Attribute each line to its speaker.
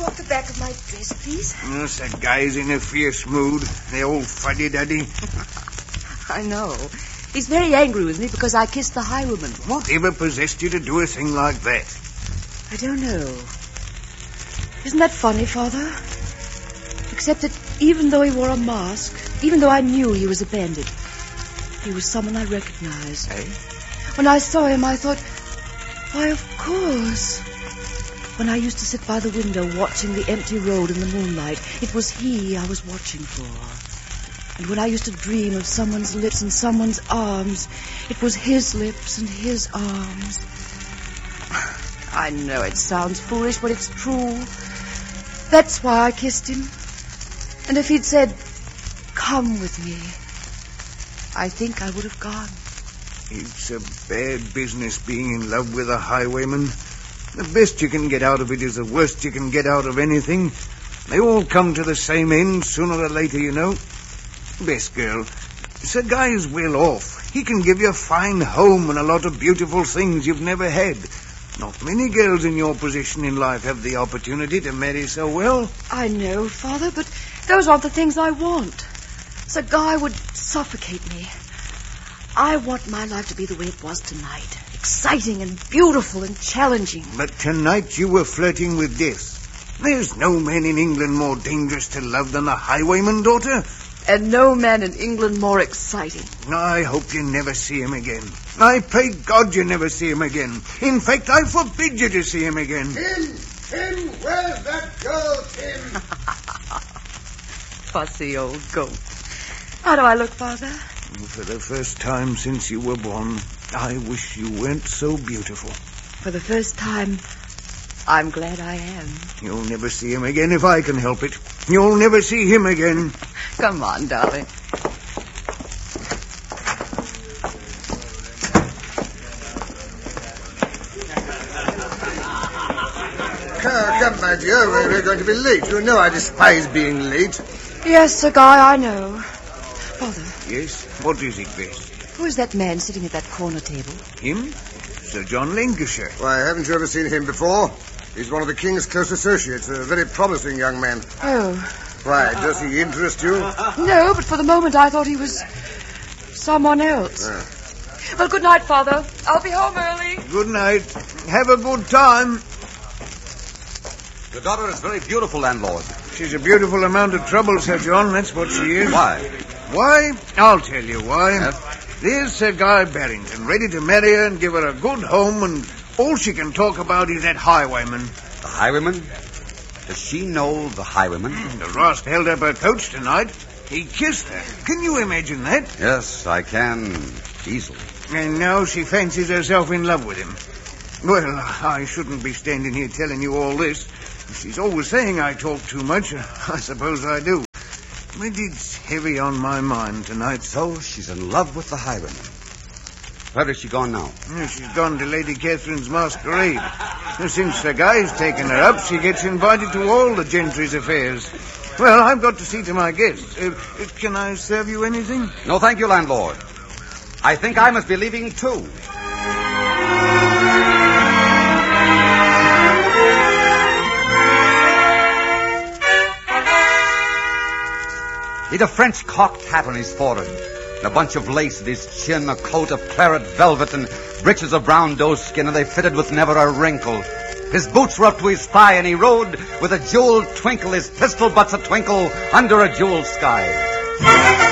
Speaker 1: off the back of my dress, please?
Speaker 2: Yes, that guy's in a fierce mood. The old fuddy-duddy.
Speaker 1: I know. He's very angry with me because I kissed the highwayman.
Speaker 2: Whatever possessed you to do a thing like that?
Speaker 1: I don't know. Isn't that funny, Father? Except that even though he wore a mask, even though I knew he was a bandit, he was someone I recognized.
Speaker 2: Eh?
Speaker 1: When I saw him, I thought, why, of course. When I used to sit by the window watching the empty road in the moonlight, it was he I was watching for. And when I used to dream of someone's lips and someone's arms, it was his lips and his arms. I know it sounds foolish, but it's true. That's why I kissed him. And if he'd said, come with me, I think I would have gone.
Speaker 2: It's a bad business being in love with a highwayman. The best you can get out of it is the worst you can get out of anything. They all come to the same end sooner or later, you know. Best girl, Sir Guy's well off. He can give you a fine home and a lot of beautiful things you've never had. Not many girls in your position in life have the opportunity to marry so well.
Speaker 1: I know, Father, but those aren't the things I want. Sir Guy would suffocate me. I want my life to be the way it was tonight. Exciting and beautiful and challenging.
Speaker 2: But tonight you were flirting with death. There's no man in England more dangerous to love than the highwayman, daughter.
Speaker 1: And no man in England more exciting.
Speaker 2: I hope you never see him again. I pray God you never see him again. In fact, I forbid you to see him again.
Speaker 3: Tim, where's that girl, Tim?
Speaker 1: Fussy old goat. How do I look, Father?
Speaker 2: For the first time since you were born, I wish you weren't so beautiful.
Speaker 1: For the first time, I'm glad I am.
Speaker 2: You'll never see him again if I can help it. You'll never see him again.
Speaker 1: Come on, darling.
Speaker 3: Come, my dear, we're going to be late. You know I despise being late.
Speaker 1: Yes, Sir Guy, I know. Father.
Speaker 2: Yes? What is it, Bess?
Speaker 1: Who is that man sitting at that corner table?
Speaker 2: Him? Sir John Lancashire.
Speaker 3: Why, haven't you ever seen him before? He's one of the King's close associates, a very promising young man.
Speaker 1: Oh.
Speaker 3: Why, does he interest you?
Speaker 1: No, but for the moment I thought he was someone else. Well, good night, Father. I'll be home early.
Speaker 2: Good night. Have a good time.
Speaker 4: Your daughter is very beautiful, landlord.
Speaker 2: She's a beautiful amount of trouble, Sir John. That's what she is.
Speaker 4: Why?
Speaker 2: Why? I'll tell you why.
Speaker 4: Yes?
Speaker 2: There's Sir Guy Barrington, ready to marry her and give her a good home, and all she can talk about is that highwayman.
Speaker 4: The highwayman? Does she know the highwayman?
Speaker 2: The rascal held up her coach tonight. He kissed her. Can you imagine that?
Speaker 4: Yes, I can. Easily.
Speaker 2: And now she fancies herself in love with him. Well, I shouldn't be standing here telling you all this. She's always saying I talk too much. I suppose I do. But it's heavy on my mind tonight.
Speaker 4: So she's in love with the highwayman. Where has she gone now?
Speaker 2: She's gone to Lady Catherine's masquerade. Since the guy's taken her up, she gets invited to all the gentry's affairs. Well, I've got to see to my guests. Can I serve you anything?
Speaker 4: No, thank you, landlord. I think I must be leaving, too. He'd a French cocked hat on his forehead, and a bunch of lace at his chin, a coat of claret velvet, and breeches of brown doeskin, and they fitted with never a wrinkle. His boots were up to his thigh, and he rode with a jeweled twinkle, his pistol butts a twinkle, under a jeweled sky.